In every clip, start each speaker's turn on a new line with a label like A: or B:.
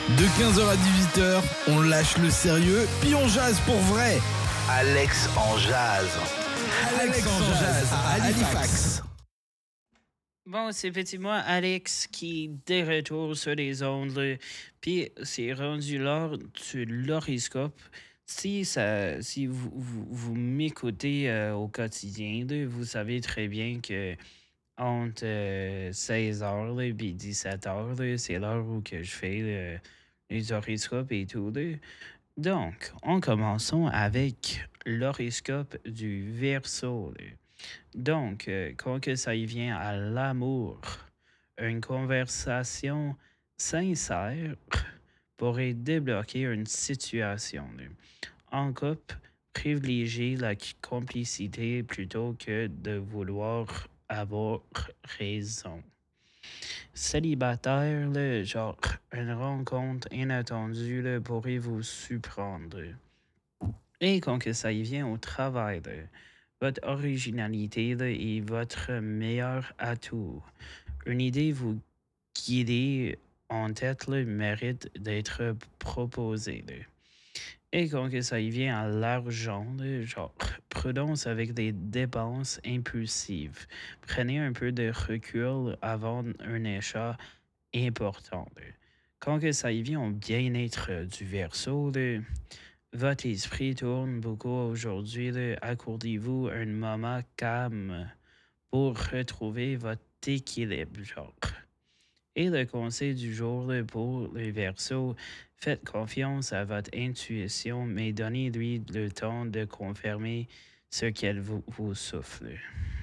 A: De 15h à 18h, on lâche le sérieux, puis on jase pour vrai.
B: Alex en jazz.
A: Alex en jazz à Halifax.
C: Bon, c'est effectivement Alex qui est de retour sur les ondes. Là. Puis c'est rendu l'heure de l'horoscope. Si vous m'écoutez au quotidien, là, vous savez très bien que entre 16h et 17h, là, c'est l'heure où que je fais les horoscopes et tout. Là. Donc, en commençons avec l'horoscope du Verseau. Là. Donc, quand que ça y vient à l'amour, une conversation sincère pourrait débloquer une situation. Là. En couple, privilégiez la complicité plutôt que de vouloir avoir raison. Célibataire, là, genre, une rencontre inattendue là, pourrait vous surprendre. Et quand que ça y vient au travail, là, votre originalité là, est votre meilleur atout. Une idée vous guidez en tête là, mérite d'être proposée. Là. Et quand que ça y vient à l'argent, là, genre, prudence avec des dépenses impulsives. Prenez un peu de recul avant un achat important. Là. Quand que ça y vient au bien-être du Verseau, là, votre esprit tourne beaucoup aujourd'hui. Là. Accordez-vous un moment calme pour retrouver votre équilibre. Genre. Et le conseil du jour là, pour les Verseaux, faites confiance à votre intuition, mais donnez-lui le temps de confirmer ce qu'elle vous souffle.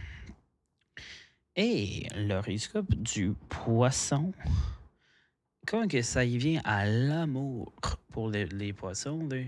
C: Et l'horoscope du Poisson, quand que ça y vient à l'amour pour les poissons, là,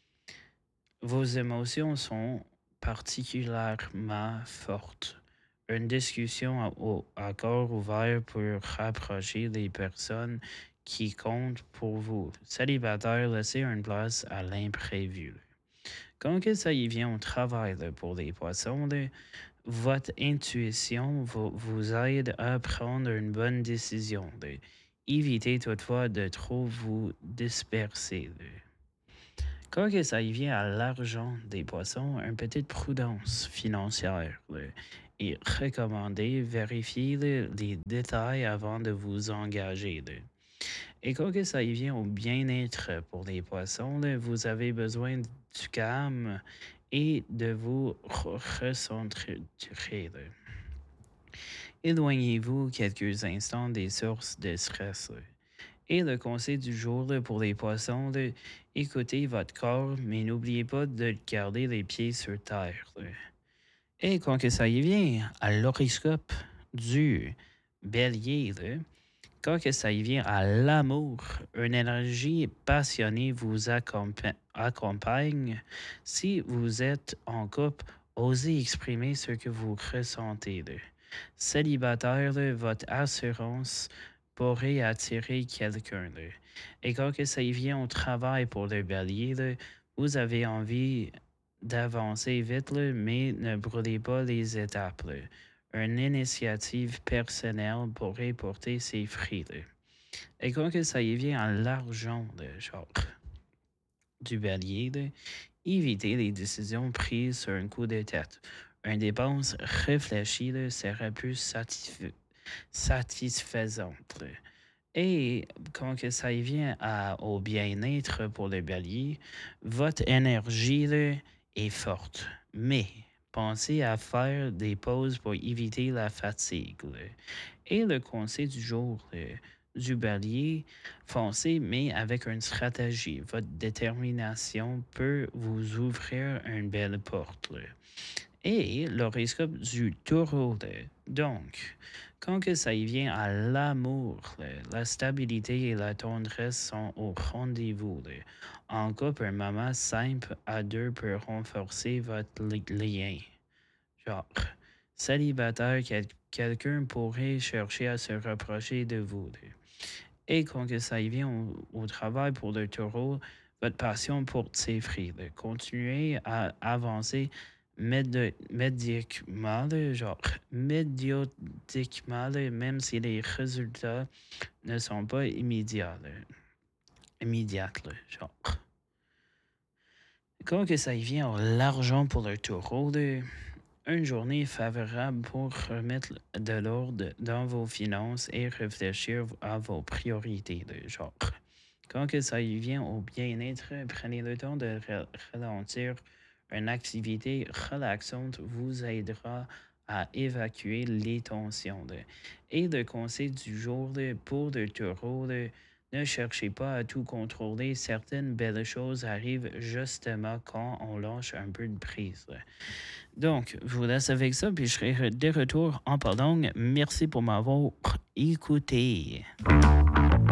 C: vos émotions sont particulièrement fortes. Une discussion à corps ouvert pour rapprocher les personnes qui comptent pour vous. Célibataire, laissez une place à l'imprévu. Quand que ça y vient au travail là, pour les poissons, là, votre intuition vous aide à prendre une bonne décision. Là. Évitez toutefois de trop vous disperser. Là. Quand que ça y vient à l'argent des poissons, une petite prudence financière là, est recommandée. Vérifiez là, les détails avant de vous engager. Là. Et quand que ça y vient au bien-être pour les poissons, là, vous avez besoin du calme et de vous recentrer. Là. Éloignez-vous quelques instants des sources de stress. Là. Et le conseil du jour là, pour les poissons, là, écoutez votre corps, mais n'oubliez pas de garder les pieds sur terre. Là. Et quand que ça y vient à l'horoscope du bélier, là, quand que ça y vient à l'amour, une énergie passionnée vous accompagne. Si vous êtes en couple, osez exprimer ce que vous ressentez. Là. Célibataire, là, votre assurance pourrait attirer quelqu'un. Là. Et quand que ça y vient au travail pour le bélier, là, vous avez envie d'avancer vite, là, mais ne brûlez pas les étapes. Là. Une initiative personnelle pourrait porter ses fruits. Là. Et quand que ça y vient à l'argent, là, genre, du bélier, là, évitez les décisions prises sur un coup de tête. Une dépense réfléchie là, sera plus satisfaisante. Là. Et quand que ça y vient au bien-être pour le bélier, votre énergie là, est forte. Mais pensez à faire des pauses pour éviter la fatigue. Là. Et le conseil du jour là, du bélier, foncez, mais avec une stratégie. Votre détermination peut vous ouvrir une belle porte. Là. Et l'horoscope du taureau. Là. Donc, quand que ça y vient à l'amour, là, la stabilité et la tendresse sont au rendez-vous. Là. En couple, un moment simple à deux peut renforcer votre lien. Genre, célibataire, quelqu'un pourrait chercher à se rapprocher de vous. Là. Et quand que ça y vient au travail pour le taureau, votre passion porte ses fruits. Là. Continuez à avancer médiocrement, là, genre médiatiquement, là, même si les résultats ne sont pas immédiats. Là. immédiate, là, genre. Quand que ça y vient l'argent pour le taureau, là, une journée favorable pour remettre de l'ordre dans vos finances et réfléchir à vos priorités, là, genre. Quand que ça y vient au bien-être, prenez le temps de ralentir. Une activité relaxante vous aidera à évacuer les tensions, là. Et le conseil du jour là, pour le taureau, là, ne cherchez pas à tout contrôler. Certaines belles choses arrivent justement quand on lâche un peu de prise, là. Donc, je vous laisse avec ça, puis je serai de retour en pardon. Merci pour m'avoir écouté.